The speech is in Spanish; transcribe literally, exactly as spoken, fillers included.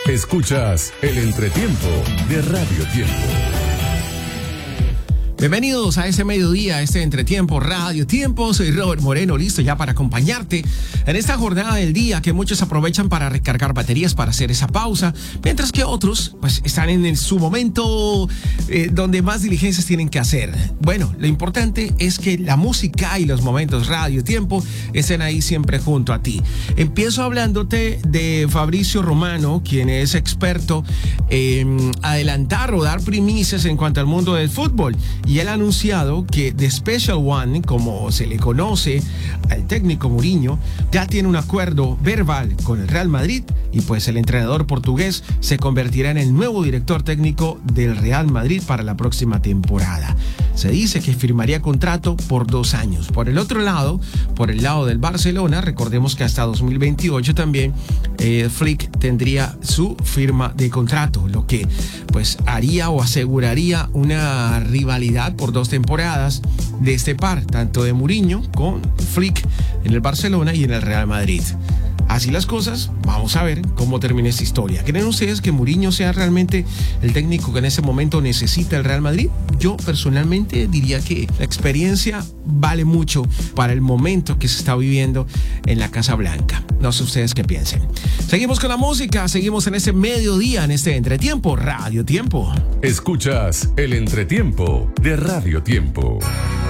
Escuchas el entretiempo de Radio Tiempo. Bienvenidos a este mediodía, a este entretiempo Radio Tiempo. Soy Robert Moreno, listo ya para acompañarte en esta jornada del día que muchos aprovechan para recargar baterías, para hacer esa pausa, mientras que otros pues están en el, su momento eh, donde más diligencias tienen que hacer. Bueno, lo importante es que la música y los momentos Radio Tiempo estén ahí siempre junto a ti. Empiezo hablándote de Fabricio Romano, quien es experto en adelantar o dar primicias en cuanto al mundo del fútbol. Y él ha anunciado que The Special One, como se le conoce al técnico Mourinho, ya tiene un acuerdo verbal con el Real Madrid y pues el entrenador portugués se convertirá en el nuevo director técnico del Real Madrid para la próxima temporada. Se dice que firmaría contrato por dos años. Por el otro lado, por el lado del Barcelona, recordemos que hasta dos mil veintiocho también eh, Flick tendría su firma de contrato, lo que pues haría o aseguraría una rivalidad por dos temporadas de este par, tanto de Mourinho con Flick en el Barcelona y en el Real Madrid. Así las cosas, vamos a ver cómo termina esta historia. ¿Creen ustedes que Mourinho sea realmente el técnico que en ese momento necesita el Real Madrid? Yo personalmente diría que la experiencia vale mucho para el momento que se está viviendo en la Casa Blanca. No sé ustedes qué piensen. Seguimos con la música, seguimos en este mediodía, en este entretiempo, Radio Tiempo. Escuchas el entretiempo de Radio Tiempo.